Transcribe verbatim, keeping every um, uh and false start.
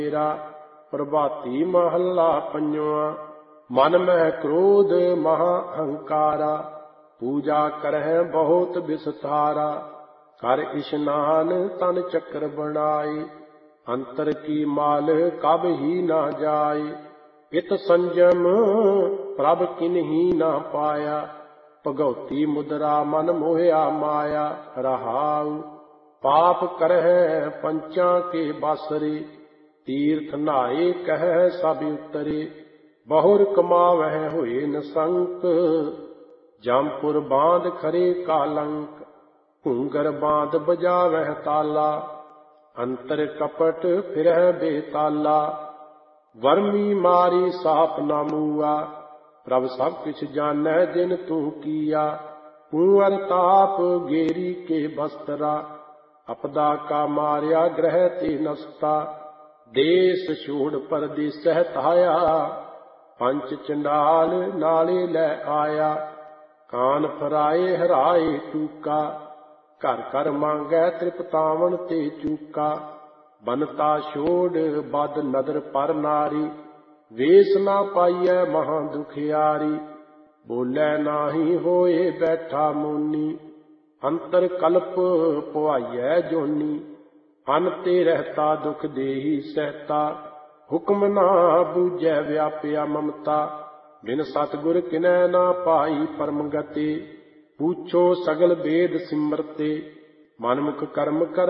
ਮੇਰਾ। ਪ੍ਰਭਾਤੀ ਮਹੱਲਾ ਪੰਜਵਾਂ। ਮਨ ਮਹਿ ਕ੍ਰੋਧ ਮਹਾ ਅਹੰਕਾਰਾ, ਪੂਜਾ ਕਰਹਿ ਬਹੁਤ ਵਿਸਥਾਰਾ। ਕਰ ਇਸ਼ਨਾਨ ਤਨ ਚੱਕਰ ਬਣਾਈ, ਅੰਤਰ ਕੀ ਮਾਲ ਕਬ ਹੀ ਨਾ ਜਾਏ। ਇਤ ਸੰਜਮ ਪ੍ਰਭ ਕਿਨਹੀ ਨਾ ਪਾਇਆ, ਭਗਉਤੀ ਮੁਦਰਾ ਮਨ ਮੋਹਿਆ ਮਾਇਆ। ਰਹਾਉ ਪਾਪ ਕਰਹਿ ਪੰਚਾਂ ਕੇ ਬਾਸਰੇ, ਤੀਰਥ ਨਹਾਏ ਕਹਿ ਸਭ ਉਤਰੇ। ਬਹੁਰ ਕਮਾਵਹਿ ਹੋਏ ਨਸੰਕ, ਜਮਪੁਰ ਬਾਂਧ ਖਰੇ ਕਾਲੰਕ। ਘੂੰਗਰ ਬਾਂਧ ਬਜਾਵਹਿ ਤਾਲਾ, ਅੰਤਰ ਕਪਟ ਫਿਰਹਿ ਬੇਤਾਲਾ। ਵਰਮੀ ਮਾਰੀ ਸਾਪ ਨਾ ਮੂਆ, ਪ੍ਰਭ ਸਭ ਕਿਛ ਜਾਣੈ ਜਿਨ ਤੂੰ ਕੀਆ। ਕੁੰਵਰ ਤਾਪ ਗੇਰੀ ਕੇ ਬਸਤਰਾ, ਅਪਦਾ ਕਾ ਮਾਰਿਆ ਗ੍ਰਹਿ ਤੇ ਨਸਤਾ। ਦੇਸ ਛੋੜ ਪਰਦੇਸਹਿ ਧਾਇਆ, ਪੰਚ ਚੰਡਾਲ ਨਾਲੇ ਲੈ ਆਇਆ। ਕਾਨ ਫਰਾਏ ਹਰਾਏ ਟੂਕਾ, ਘਰ ਘਰ ਮੰਗੈ ਤ੍ਰਿਪਤਾਵਨ ਤੇ ਚੂਕਾ। ਬਨਤਾ ਛੋੜ ਬਦ ਨਦਰ ਪਰ ਨਾਰੀ, ਵੇਸ ਨਾ ਪਾਈਐ ਮਹਾ ਦੁਖਿਆਰੀ। ਬੋਲੇ ਨਾਹੀ ਹੋਏ ਬੈਠਾ ਮੋਨੀ, ਅੰਤਰ ਕਲਪ ਪੁਆਈਐ ਜੋਨੀ। ਅਨ ਤੇ ਰਹਿਤਾ ਦੁਖ ਦੇਹੀ ਸਹਿਤਾ, ਹੁਕਮ ਨਾ ਬੂਝੈ ਵਿਆਪਿਆ ਮਮਤਾ। ਬਿਨ ਸਤਿਗੁਰ ਕਿਨੈ ਨਾ ਪਾਈ ਪਰਮ ਗਤੀ, ਪੂਛੋ ਸਗਲ ਬੇਦ ਸਿਮਰਤੇ। ਮਨਮੁਖ ਕਰਮ ਕਰ